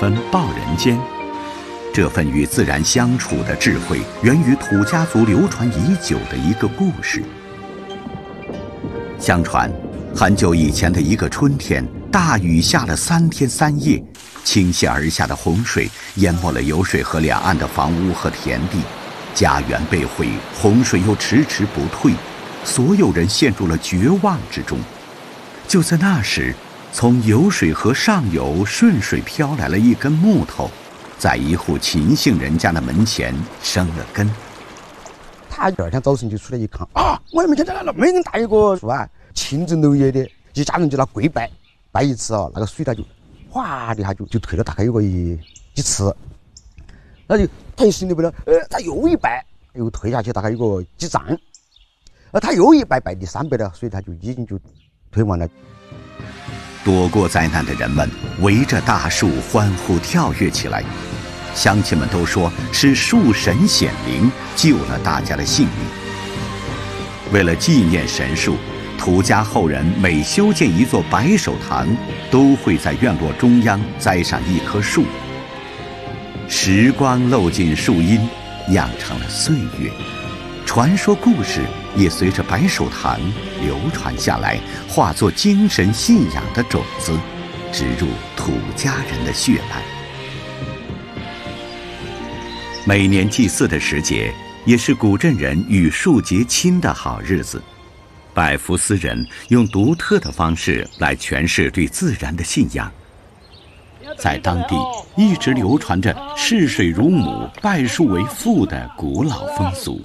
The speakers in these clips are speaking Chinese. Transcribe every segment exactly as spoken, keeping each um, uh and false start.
分报人间。这份与自然相处的智慧，源于土家族流传已久的一个故事。相传，很久以前的一个春天，大雨下了三天三夜，倾泻而下的洪水淹没了游水河两岸的房屋和田地，家园被毁，洪水又迟迟不退，所有人陷入了绝望之中。就在那时，从游水河上游顺水飘来了一根木头，在一户秦姓人家的门前生了根。 他第二天早晨就出来一看，啊，我的门前来了，没人大一个树啊，清蒸楼叶的，一家人就那跪拜，拜一次啊，那个水它就哗的一下就就退了，大概有个一几次，那就他一醒了不了，呃，他又一拜，又退下去，大概有个几丈，呃，他又一拜，拜第三拜了，所以他就已经就退完了。 躲过灾难的人们围着大树欢呼跳跃起来，乡亲们都说是树神显灵，救了大家的性命。为了纪念神树，土家后人每修建一座白手堂，都会在院落中央栽上一棵树。时光漏进树荫，酿成了岁月，传说故事也随着白手堂流传下来，化作精神信仰的种子，植入土家人的血脉。每年祭祀的时节，也是古镇人与树结亲的好日子。百福斯人用独特的方式来诠释对自然的信仰，在当地一直流传着视水如母、拜树为父的古老风俗。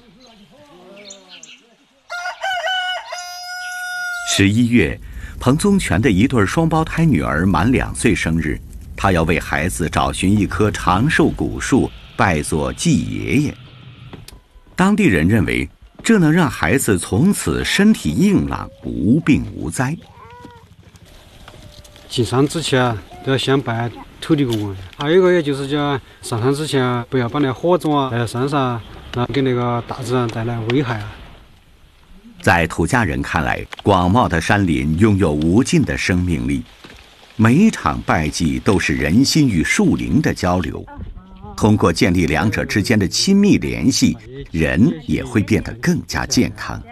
十一月，彭宗全的一对双胞胎女儿满两岁生日，他要为孩子找寻一棵长寿古树，拜作祭爷爷。当地人认为，这能让孩子从此身体硬朗，无病无灾。 进山之前啊，都要先拜土地公公。还有一个也就是讲，上山之前不要把那火种啊带到山上，然后给那个大自然带来危害啊。 在土家人看来，广袤的山林拥有无尽的生命力，每一场拜祭都是人心与树灵的交流。通过建立两者之间的亲密联系，人也会变得更加健康。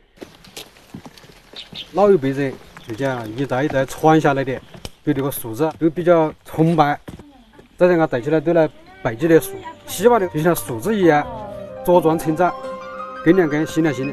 老一辈人就讲一代一代传下来的，对这个树子都比较崇拜，再让它带起来都来拜祭的树，希望的就像树子一样茁壮成长，根两根新两新的。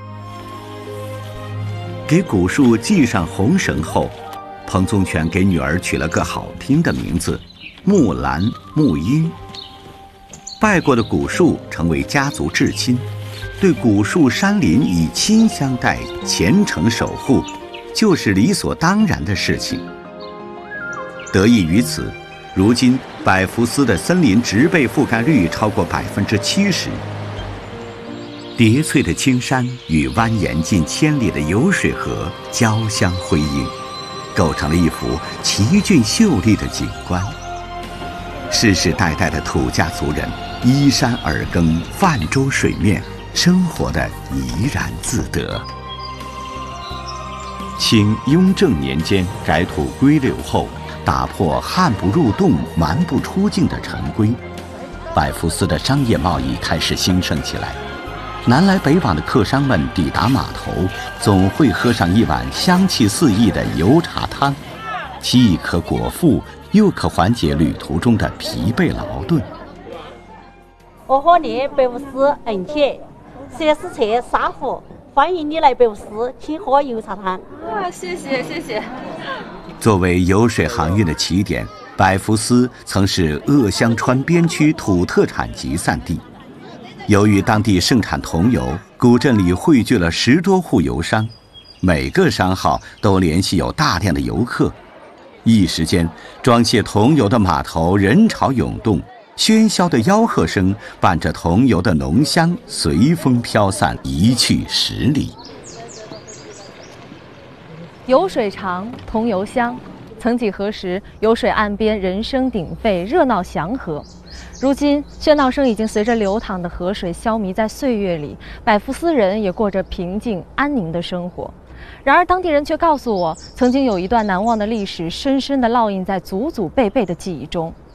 给古树系上红绳后，彭宗全给女儿取了个好听的名字——木兰木英。拜过的古树成为家族至亲，对古树山林以亲相待、虔诚守护，就是理所当然的事情。得益于此，如今百福斯的森林植被覆盖率超过百分之七十。叠翠的青山与蜿蜒近千里的游水河交相辉映，构成了一幅奇峻秀丽的景观。世世代代的土家族人依山而耕，泛舟水面，生活的怡然自得。清雍正年间改土归流后，打破汉不入洞、蛮不出境的陈规，百福斯的商业贸易开始兴盛起来。南来北往的客商们抵达码头，总会喝上一碗香气四溢的油茶汤，既可果腹，又可缓解旅途中的疲惫劳顿。 我和你百福斯恩铁蛇丝车沙湖，欢迎你来百福斯，请喝油茶汤。 啊，谢谢谢谢。 作为油水航运的起点，百福斯曾是鄂湘川边区土特产集散地。由于当地盛产桐油，古镇里汇聚了十多户油商，每个商号都联系有大量的游客。一时间，装卸桐油的码头人潮涌动，喧嚣的吆喝声伴着桐油的浓香随风飘散，一去十里。 油水长，桐油香。曾几何时，油水岸边人声鼎沸，热闹祥和。如今，喧闹声已经随着流淌的河水消弭在岁月里，百福斯人也过着平静安宁的生活。然而，当地人却告诉我，曾经有一段难忘的历史，深深地烙印在祖祖辈辈的记忆中。